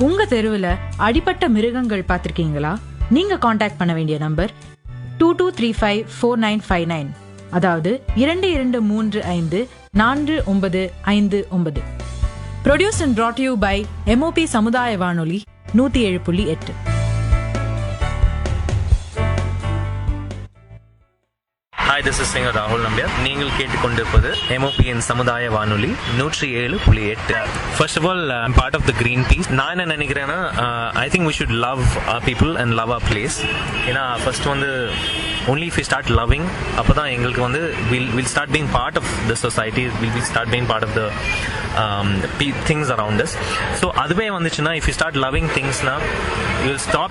உங்க தெருவுல அடிபட்ட மிருகங்கள் பார்த்திருக்கீங்களா? நீங்க காண்டாக்ட் பண்ண வேண்டிய நம்பர் 22354959, அதாவது 22354959. Produced and brought to you by MOP சமுதாய வானொலி 107.8. Hi, this is singer Rahul Nambiar. நீங்கள் கேட்டுக்கொண்டிருப்பது MOPயின் சமுதாய வானொலி 107.8. First of all, I'm part of the Greenpeace. நான் என்ன நினைக்கிறேன்னா, I think we should love our people and love our place. ஏன்னா ஃபர்ஸ்ட் வந்து only if we start loving, அப்பதான் எங்களுக்கு வந்து we'll start being part of the society, we'll start being part of the things around us. So அதுவே வந்துச்சுன்னா, if you start loving things now, you'll stop